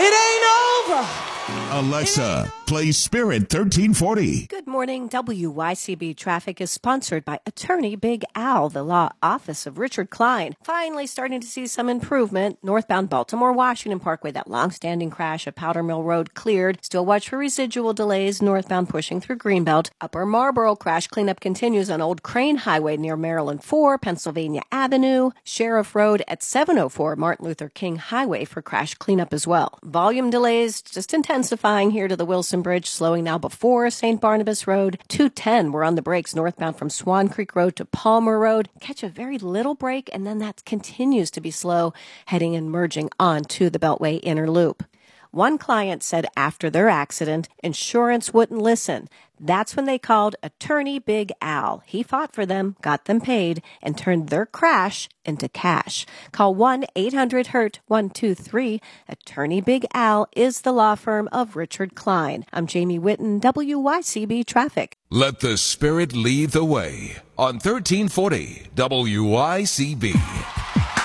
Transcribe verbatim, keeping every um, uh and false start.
It ain't over. Alexa, play Spirit thirteen forty. Good morning. W Y C B Traffic is sponsored by Attorney Big Al, the law office of Richard Klein. Finally starting to see some improvement. Northbound Baltimore-Washington Parkway, that long-standing crash at Powder Mill Road cleared. Still watch for residual delays northbound pushing through Greenbelt. Upper Marlboro crash cleanup continues on Old Crane Highway near Maryland four, Pennsylvania Avenue. Sheriff Road at seven oh four Martin Luther King Highway for crash cleanup as well. Volume delays just intensifying here to the Wilson Bridge, slowing now before Saint Barnabas Road. two ten, we're on the brakes northbound from Swan Creek Road to Palmer Road. Catch a very little break, and then that continues to be slow, heading and merging onto the Beltway Inner Loop. One client said after their accident, insurance wouldn't listen. That's when they called Attorney Big Al. He fought for them, got them paid, and turned their crash into cash. Call one eight hundred hurt one two three. Attorney Big Al is the law firm of Richard Klein. I'm Jamie Whitten, W Y C B Traffic. Let the Spirit lead the way on thirteen forty W Y C B.